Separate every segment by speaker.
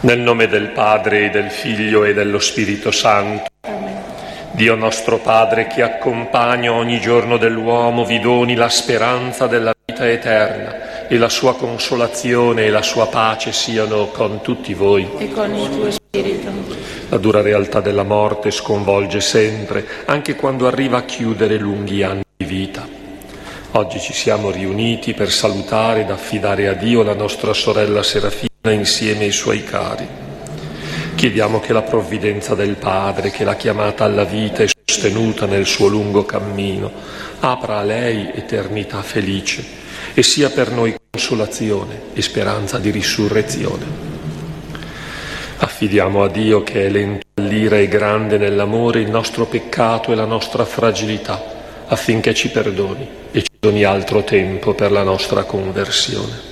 Speaker 1: Nel nome del Padre, e del Figlio, e dello Spirito Santo.
Speaker 2: Amen.
Speaker 1: Dio nostro Padre, che accompagna ogni giorno dell'uomo, vi doni la speranza della vita eterna, e la sua consolazione e la sua pace siano con tutti voi.
Speaker 2: E con il tuo spirito.
Speaker 1: La dura realtà della morte sconvolge sempre, anche quando arriva a chiudere lunghi anni di vita. Oggi ci siamo riuniti per salutare ed affidare a Dio la nostra sorella Serafina insieme ai suoi cari. Chiediamo che la provvidenza del Padre, che l'ha chiamata alla vita e sostenuta nel suo lungo cammino, apra a lei eternità felice e sia per noi consolazione e speranza di risurrezione. Affidiamo a Dio, che è lento all'ira e grande nell'amore, il nostro peccato e la nostra fragilità, affinché ci perdoni e ci doni altro tempo per la nostra conversione.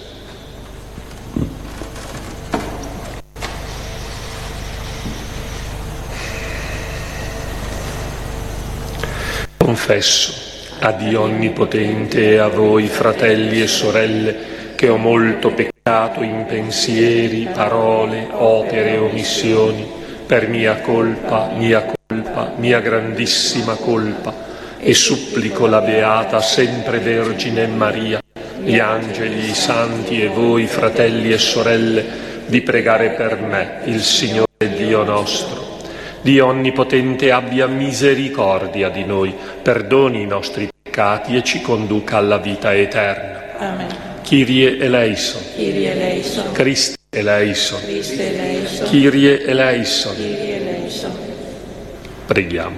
Speaker 1: Confesso a Dio Onnipotente e a voi, fratelli e sorelle, che ho molto peccato in pensieri, parole, opere e omissioni, per mia colpa, mia grandissima colpa, e supplico la Beata Sempre Vergine Maria, gli angeli, i santi e voi, fratelli e sorelle, di pregare per me, il Signore Dio nostro. Dio Onnipotente abbia misericordia di noi, perdoni i nostri peccati e ci conduca alla vita eterna.
Speaker 2: Amen.
Speaker 1: Kyrie eleison.
Speaker 2: Kyrie eleison.
Speaker 1: Christe eleison.
Speaker 2: Christe eleison.
Speaker 1: Kyrie eleison.
Speaker 2: Kyrie eleison.
Speaker 1: Preghiamo.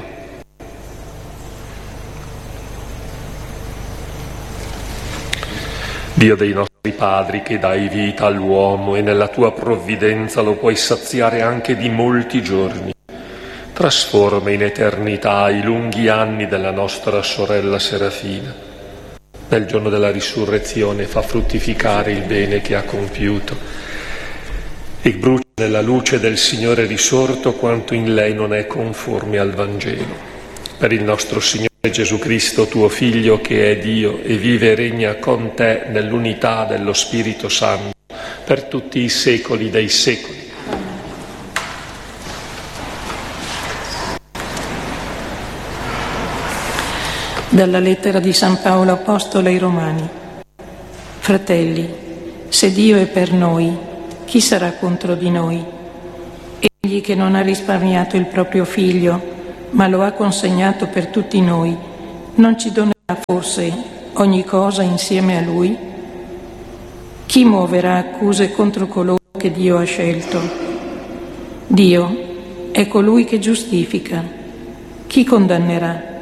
Speaker 1: Dio dei nostri padri, che dai vita all'uomo e nella tua provvidenza lo puoi saziare anche di molti giorni, trasforma in eternità i lunghi anni della nostra sorella Serafina. Nel giorno della risurrezione fa fruttificare il bene che ha compiuto e brucia nella luce del Signore risorto quanto in lei non è conforme al Vangelo. Per il nostro Signore Gesù Cristo, tuo Figlio, che è Dio e vive e regna con te nell'unità dello Spirito Santo, per tutti i secoli dei secoli.
Speaker 2: Dalla lettera di San Paolo Apostolo ai Romani. Fratelli, se Dio è per noi, chi sarà contro di noi? Egli che non ha risparmiato il proprio figlio, ma lo ha consegnato per tutti noi, non ci donerà forse ogni cosa insieme a lui? Chi muoverà accuse contro coloro che Dio ha scelto? Dio è colui che giustifica. Chi condannerà?